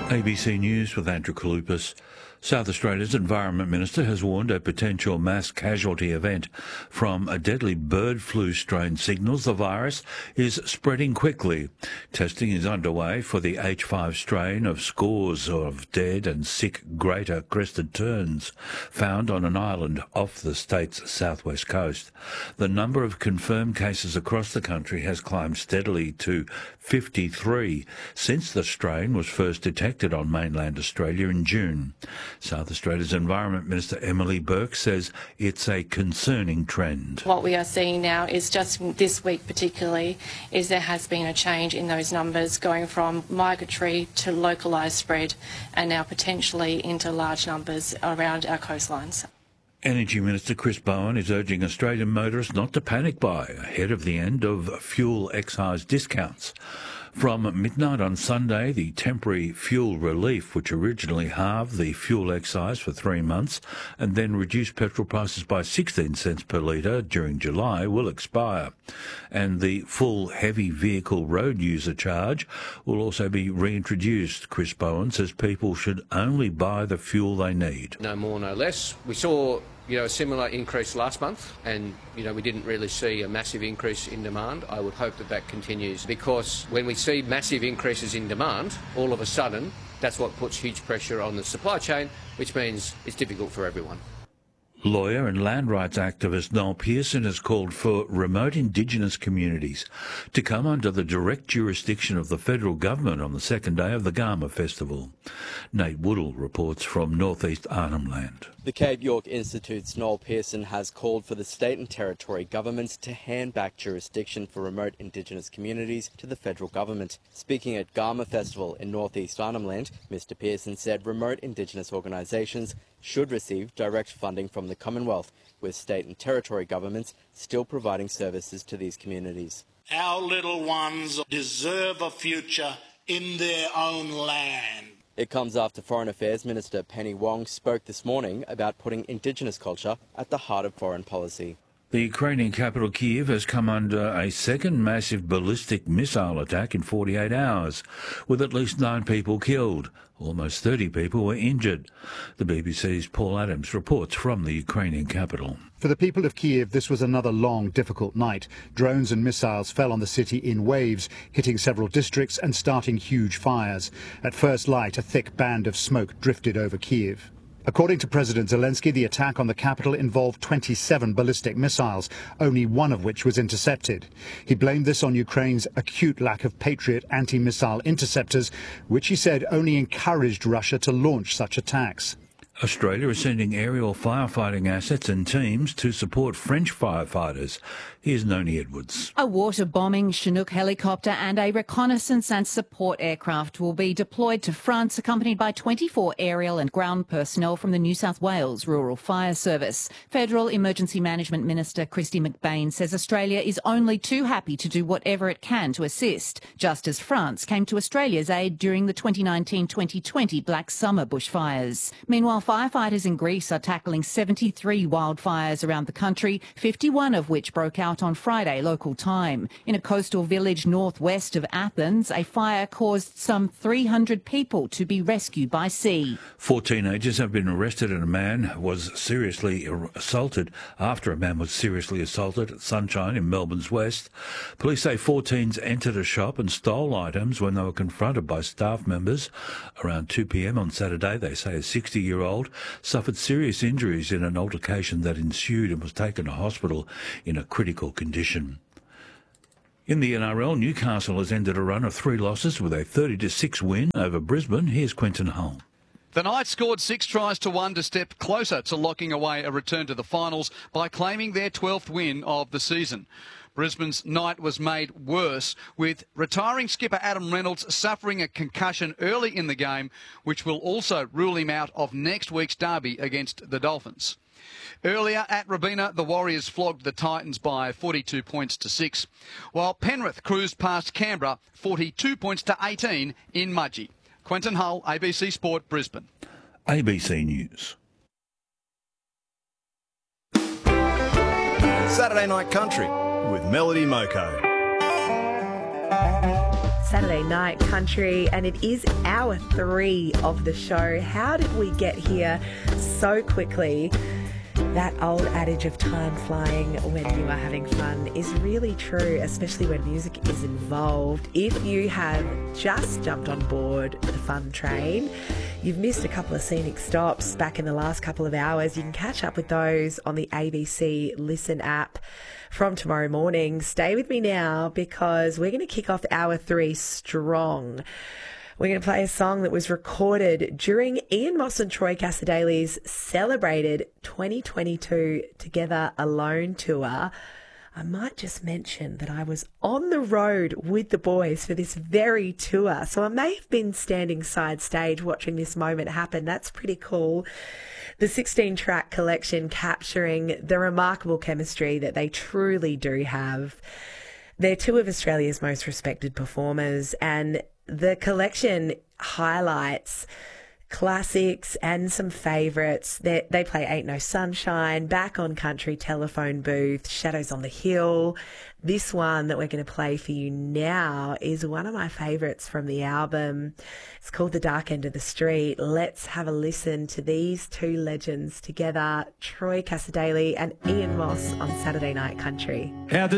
ABC News with Andrew Kalupas. South Australia's Environment Minister has warned a potential mass casualty event from a deadly bird flu strain signals the virus is spreading quickly. Testing is underway for the H5 strain of scores of dead and sick greater crested terns found on an island off the state's southwest coast. The number of confirmed cases across the country has climbed steadily to 53 since the strain was first detected on mainland Australia in June. South Australia's Environment Minister Emily Burke says it's a concerning trend. What we are seeing now is just this week particularly is there has been a change in those numbers going from migratory to localised spread and now potentially into large numbers around our coastlines. Energy Minister Chris Bowen is urging Australian motorists not to panic buy ahead of the end of fuel excise discounts. From midnight on Sunday, the temporary fuel relief, which originally halved the fuel excise for 3 months and then reduced petrol prices by 16 cents per litre during July, will expire. And the full heavy vehicle road user charge will also be reintroduced. Chris Bowen says people should only buy the fuel they need. No more, no less. We saw a similar increase last month and, we didn't really see a massive increase in demand. I would hope that continues because when we see massive increases in demand, all of a sudden, that's what puts huge pressure on the supply chain, which means it's difficult for everyone. Lawyer and land rights activist Noel Pearson has called for remote Indigenous communities to come under the direct jurisdiction of the federal government on the second day of the Garma Festival. Nate Woodall reports from northeast Arnhem Land. The Cape York Institute's Noel Pearson has called for the state and territory governments to hand back jurisdiction for remote Indigenous communities to the federal government. Speaking at Garma Festival in northeast Arnhem Land, Mr Pearson said remote Indigenous organisations should receive direct funding from the Commonwealth, with state and territory governments still providing services to these communities. Our little ones deserve a future in their own land. It comes after Foreign Affairs Minister Penny Wong spoke this morning about putting Indigenous culture at the heart of foreign policy. The Ukrainian capital Kyiv has come under a second massive ballistic missile attack in 48 hours, with at least 9 people killed. Almost 30 people were injured. The BBC's Paul Adams reports from the Ukrainian capital. For the people of Kyiv, this was another long, difficult night. Drones and missiles fell on the city in waves, hitting several districts and starting huge fires. At first light, a thick band of smoke drifted over Kyiv. According to President Zelensky, the attack on the capital involved 27 ballistic missiles, only one of which was intercepted. He blamed this on Ukraine's acute lack of Patriot anti-missile interceptors, which he said only encouraged Russia to launch such attacks. Australia is sending aerial firefighting assets and teams to support French firefighters. Here's Noni Edwards. A water-bombing Chinook helicopter and a reconnaissance and support aircraft will be deployed to France, accompanied by 24 aerial and ground personnel from the New South Wales Rural Fire Service. Federal Emergency Management Minister Kristy McBain says Australia is only too happy to do whatever it can to assist, just as France came to Australia's aid during the 2019-2020 Black Summer bushfires. Meanwhile, firefighters in Greece are tackling 73 wildfires around the country, 51 of which broke out on Friday local time. In a coastal village northwest of Athens, a fire caused some 300 people to be rescued by sea. 4 teenagers have been arrested and a man was seriously assaulted after a man was seriously assaulted at Sunshine in Melbourne's west. Police say 4 teens entered a shop and stole items when they were confronted by staff members. Around 2 p.m. on Saturday, they say a 60-year-old suffered serious injuries in an altercation that ensued and was taken to hospital in a critical condition. In the NRL, Newcastle has ended a run of 3 losses with a 30-6 win over Brisbane. Here's Quentin Hull. The Knights scored 6 tries to 1 to step closer to locking away a return to the finals by claiming their 12th win of the season. Brisbane's night was made worse with retiring skipper Adam Reynolds suffering a concussion early in the game, which will also rule him out of next week's derby against the Dolphins. Earlier at Robina, the Warriors flogged the Titans by 42 points to 6, while Penrith cruised past Canberra 42 points to 18 in Mudgee. Quentin Hull, ABC Sport, Brisbane. ABC News. Saturday Night Country with Melody Moko. Saturday Night Country, and it is hour 3 of the show. How did we get here so quickly? That old adage of time flying when you are having fun is really true, especially when music is involved. If you have just jumped on board the fun train, you've missed a couple of scenic stops back in the last couple of hours, you can catch up with those on the ABC Listen app from tomorrow morning. Stay with me now because we're going to kick off hour 3 strong. We're going to play a song that was recorded during Ian Moss and Troy Cassar-Daley's celebrated 2022 Together Alone tour. I might just mention that I was on the road with the boys for this very tour, so I may have been standing side stage watching this moment happen. That's pretty cool. The 16-track collection capturing the remarkable chemistry that they truly do have. They're two of Australia's most respected performers, and the collection highlights classics and some favourites. They play Ain't No Sunshine, Back on Country, Telephone Booth, Shadows on the Hill. This one that we're going to play for you now is one of my favourites from the album. It's called The Dark End of the Street. Let's have a listen to these two legends together, Troy Cassar-Daley and Ian Moss on Saturday Night Country. How the